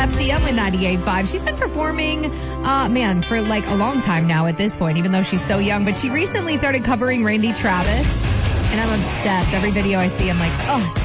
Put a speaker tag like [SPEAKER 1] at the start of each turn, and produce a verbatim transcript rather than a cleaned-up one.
[SPEAKER 1] Lefty. I'm with ninety-eight point five. She's been performing, uh, man, for like a long time now at this point, even though she's so young. But she recently started covering Randy Travis, and I'm obsessed. Every video I see, I'm like, oh,